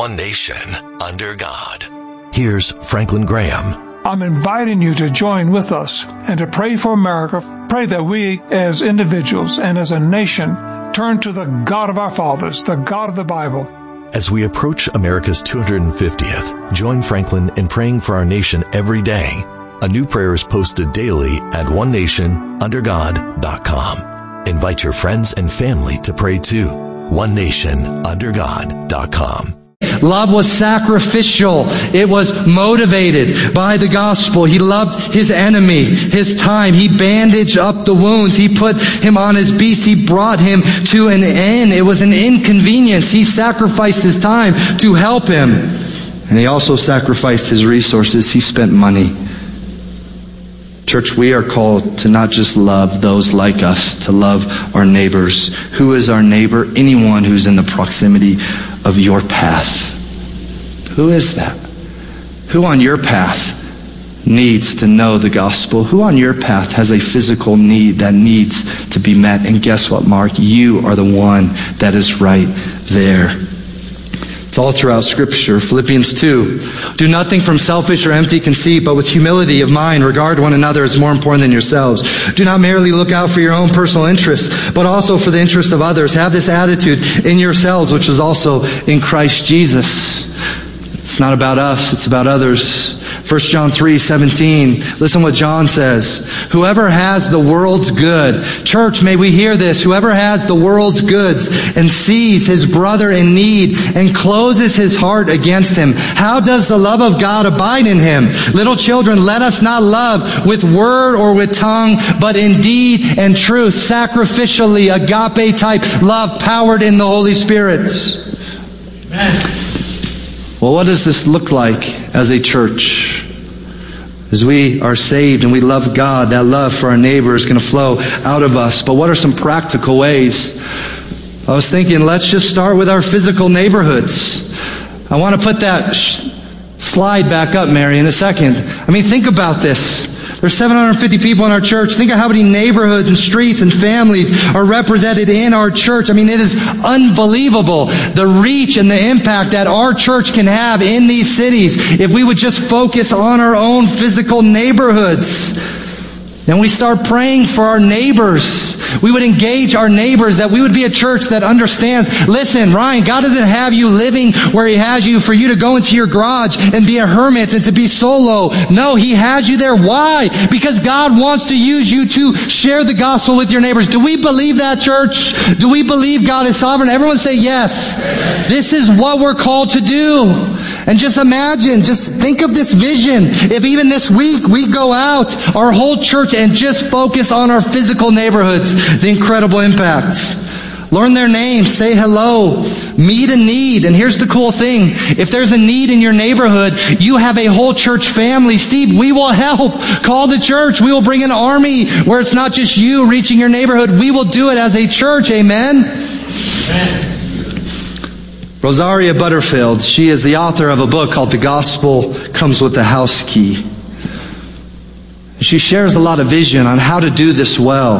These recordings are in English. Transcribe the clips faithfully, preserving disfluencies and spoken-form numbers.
one nation, under God. Here's Franklin Graham. I'm inviting you to join with us and to pray for America. Pray that we as individuals and as a nation turn to the God of our fathers, the God of the Bible. As we approach America's two hundred fiftieth, join Franklin in praying for our nation every day. A new prayer is posted daily at one nation under god dot com. Invite your friends and family to pray too. one nation under god dot com. Love was sacrificial. It was motivated by the gospel. He loved his enemy, his time. He bandaged up the wounds. He put him on his beast. He brought him to an end. It was an inconvenience. He sacrificed his time to help him. And he also sacrificed his resources. He spent money. Church, we are called to not just love those like us, to love our neighbors. Who is our neighbor? Anyone who's in the proximity of your path. Who is that? Who on your path needs to know the gospel? Who on your path has a physical need that needs to be met? And guess what, Mark? You are the one that is right there. It's all throughout Scripture. Philippians two. Do nothing from selfish or empty conceit, but with humility of mind, regard one another as more important than yourselves. Do not merely look out for your own personal interests, but also for the interests of others. Have this attitude in yourselves, which was also in Christ Jesus. It's not about us, it's about others. First John three seventeen. Listen what John says. Whoever has the world's good. Church, may we hear this. Whoever has the world's goods and sees his brother in need and closes his heart against him, how does the love of God abide in him? Little children, let us not love with word or with tongue, but in deed and truth, sacrificially, agape type love powered in the Holy Spirit. Amen. Well, what does this look like as a church? As we are saved and we love God, that love for our neighbor is going to flow out of us. But what are some practical ways? I was thinking, let's just start with our physical neighborhoods. I want to put that sh- slide back up, Mary, in a second. I mean, think about this. There's seven hundred fifty people in our church. Think of how many neighborhoods and streets and families are represented in our church. I mean, it is unbelievable the reach and the impact that our church can have in these cities if we would just focus on our own physical neighborhoods. And we start praying for our neighbors. We would engage our neighbors, that we would be a church that understands, listen, Ryan, God doesn't have you living where He has you for you to go into your garage and be a hermit and to be solo. No, He has you there. Why? Because God wants to use you to share the gospel with your neighbors. Do we believe that, church? Do we believe God is sovereign? Everyone say yes. This is what we're called to do. And just imagine, just think of this vision. If even this week we go out, our whole church, and just focus on our physical neighborhoods, the incredible impact. Learn their names, say hello, meet a need. And here's the cool thing. If there's a need in your neighborhood, you have a whole church family. Steve, we will help. Call the church. We will bring an army where it's not just you reaching your neighborhood. We will do it as a church. Amen? Amen. Rosaria Butterfield, she is the author of a book called The Gospel Comes with the House Key. She shares a lot of vision on how to do this well.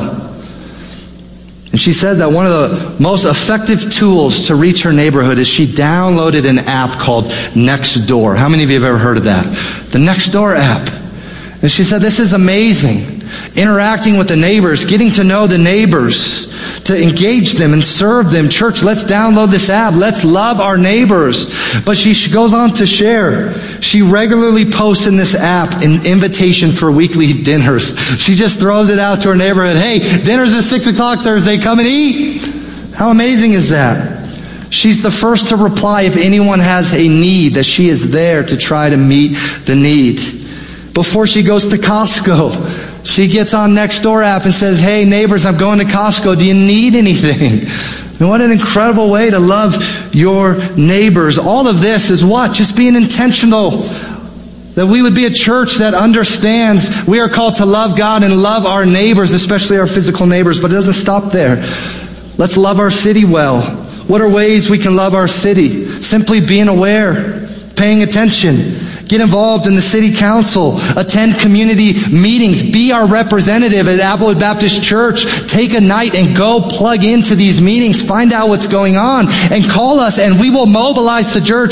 And she says that one of the most effective tools to reach her neighborhood is she downloaded an app called Nextdoor. How many of you have ever heard of that? The Nextdoor app. And she said, this is amazing. Interacting with the neighbors, getting to know the neighbors, to engage them and serve them. Church, let's download this app. Let's love our neighbors. But she goes on to share. She regularly posts in this app an invitation for weekly dinners. She just throws it out to her neighborhood. Hey, dinner's at six o'clock Thursday. Come and eat. How amazing is that? She's the first to reply if anyone has a need, that she is there to try to meet the need. Before she goes to Costco, she gets on Nextdoor app and says, hey neighbors, I'm going to Costco. Do you need anything? And what an incredible way to love your neighbors. All of this is what? Just being intentional. That we would be a church that understands we are called to love God and love our neighbors, especially our physical neighbors. But it doesn't stop there. Let's love our city well. What are ways we can love our city? Simply being aware, paying attention. Get involved in the city council. Attend community meetings. Be our representative at Applewood Baptist Church. Take a night and go plug into these meetings. Find out what's going on and call us, and we will mobilize the church